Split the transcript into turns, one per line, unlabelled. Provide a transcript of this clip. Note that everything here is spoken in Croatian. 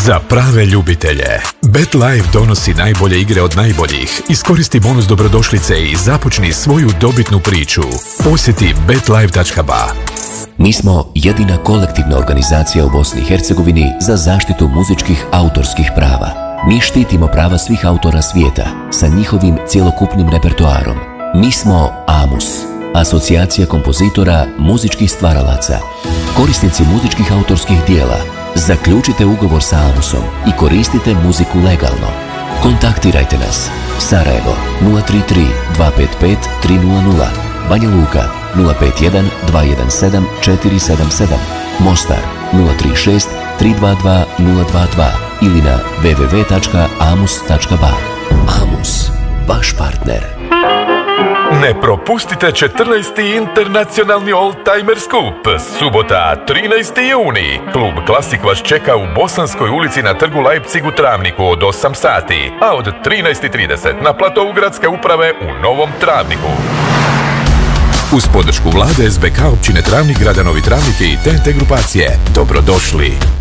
Za prave ljubitelje. BetLife donosi najbolje igre od najboljih. Iskoristi bonus dobrodošlice i započni svoju dobitnu priču. Posjeti betlife.ba.
Mi smo jedina kolektivna organizacija u Bosni i Hercegovini za zaštitu muzičkih autorskih prava. Mi štitimo prava svih autora svijeta sa njihovim cjelokupnim repertoarom. Mi smo AMUS, Asocijacija kompozitora muzičkih stvaralaca. Korisnici muzičkih autorskih dijela, zaključite ugovor sa AMUS-om i koristite muziku legalno. Kontaktirajte nas. Sarajevo 033 255 300, Banja Luka 051 217 477, Mostar 036 322 022 ili na www.amus.ba. AMUS, vaš partner.
Ne propustite 14. internacionalni oldtimer skup. Subota, 13. juni. Klub Klasik vas čeka u Bosanskoj ulici na trgu Leipzig u Travniku od 8 sati, a od 13.30 na platovu gradske uprave u Novom Travniku. Uz podršku vlade SBK općine Travnik, grada Novi Travnik i TNT grupacije. Dobrodošli.